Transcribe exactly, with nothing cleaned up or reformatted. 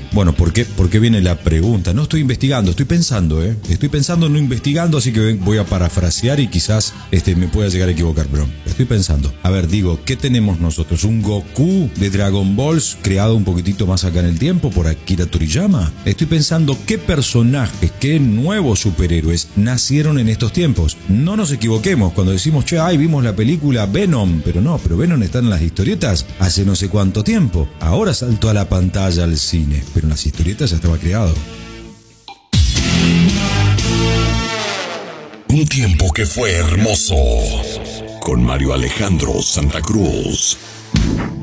Bueno, ¿por qué, ¿por qué viene la pregunta? No estoy investigando, estoy pensando, ¿eh? Estoy pensando, no investigando, así que voy a parafrasear y quizás este, me pueda llegar a equivocar, pero estoy pensando. A ver, digo, ¿qué tenemos nosotros? ¿Un Goku de Dragon Balls creado un poquitito más acá en el tiempo por Akira Toriyama? Estoy pensando qué personajes, qué nuevos superhéroes nacieron en estos tiempos. No nos equivoquemos cuando decimos, che, ay, vimos la película Venom, pero no, pero Venom está en las historietas hace no sé cuánto tiempo. Ahora saltó a la pantalla al cine, pero en las historietas ya estaba creado. Un tiempo que fue hermoso, con Mario Alejandro Santa Cruz.